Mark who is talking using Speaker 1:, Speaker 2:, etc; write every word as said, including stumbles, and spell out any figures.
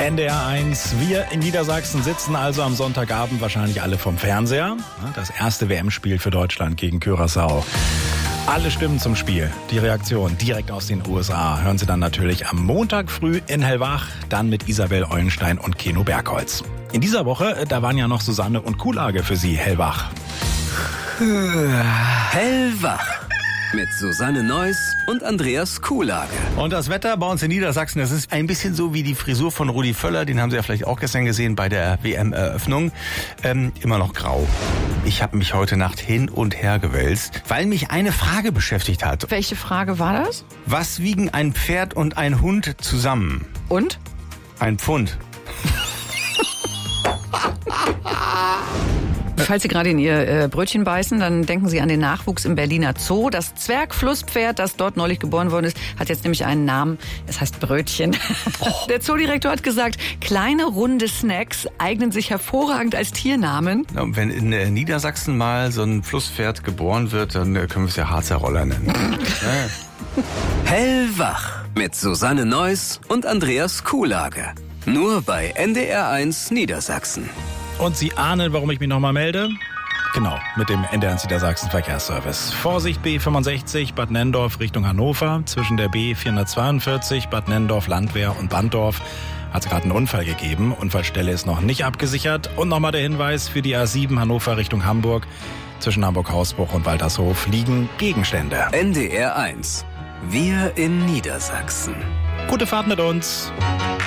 Speaker 1: N D R eins. Wir in Niedersachsen sitzen also am Sonntagabend wahrscheinlich alle vom Fernseher. Das erste W M-Spiel für Deutschland gegen Curaçao. Alle Stimmen zum Spiel, die Reaktion direkt aus den U S A hören Sie dann natürlich am Montag früh in Hellwach, dann mit Isabel Eulenstein und Keno Bergholz. In dieser Woche, da waren ja noch Susanne und Kuhlage für Sie, Hellwach.
Speaker 2: Hellwach mit Susanne Neuss und Andreas Kuhlage.
Speaker 3: Und das Wetter bei uns in Niedersachsen, das ist ein bisschen so wie die Frisur von Rudi Völler, den haben Sie ja vielleicht auch gestern gesehen bei der W M-Eröffnung. Ähm, immer noch grau. Ich habe mich heute Nacht hin und her gewälzt, weil mich eine Frage beschäftigt hat.
Speaker 4: Welche Frage war das?
Speaker 3: Was wiegen ein Pferd und ein Hund zusammen?
Speaker 4: Und?
Speaker 3: Ein Pfund.
Speaker 4: Falls Sie gerade in Ihr äh, Brötchen beißen, dann denken Sie an den Nachwuchs im Berliner Zoo. Das Zwergflusspferd, das dort neulich geboren worden ist, hat jetzt nämlich einen Namen. Es heißt Brötchen. Oh. Der Zoodirektor hat gesagt, kleine runde Snacks eignen sich hervorragend als Tiernamen.
Speaker 3: Ja, und wenn in äh, Niedersachsen mal so ein Flusspferd geboren wird, dann äh, können wir es ja Harzer Roller nennen. Ja.
Speaker 2: Hellwach mit Susanne Neuss und Andreas Kuhlage. Nur bei N D R eins Niedersachsen.
Speaker 1: Und Sie ahnen, warum ich mich nochmal melde? Genau, mit dem N D R eins Niedersachsen Verkehrsservice. Vorsicht B fünfundsechzig, Bad Nenndorf Richtung Hannover. Zwischen der B vierhundertzweiundvierzig, Bad Nenndorf, Landwehr und Banddorf hat es gerade einen Unfall gegeben. Unfallstelle ist noch nicht abgesichert. Und nochmal der Hinweis für die A sieben Hannover Richtung Hamburg. Zwischen Hamburg-Hausbruch und Waltershof liegen Gegenstände.
Speaker 2: N D R eins. Wir in Niedersachsen.
Speaker 1: Gute Fahrt mit uns.